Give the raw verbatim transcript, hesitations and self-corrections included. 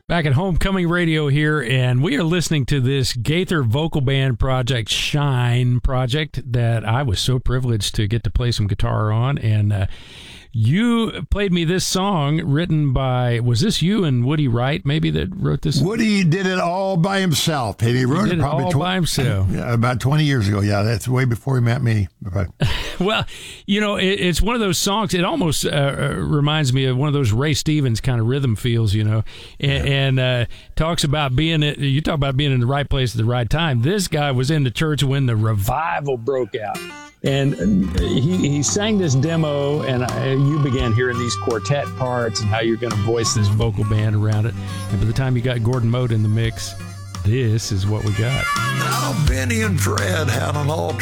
Back at Homecoming Radio here, and we are listening to this Gaither Vocal Band project, Shine project, that I was so privileged to get to play some guitar on. And uh, you played me this song written by, was this you and Woody Wright maybe that wrote this? Woody did it all by himself. And he wrote he did it probably all tw- by himself. Yeah, about twenty years ago. Yeah, that's way before he met me. Well, you know, it, it's one of those songs, it almost uh, reminds me of one of those Ray Stevens kind of rhythm feels, you know, and, yeah. and uh, talks about being, you talk about being in the right place at the right time. This guy was in the church when the revival broke out. And he, he sang this demo, and I, you began hearing these quartet parts and how you're going to voice this vocal band around it. And by the time you got Gordon Mote in the mix, this is what we got. Now Benny and Fred had an all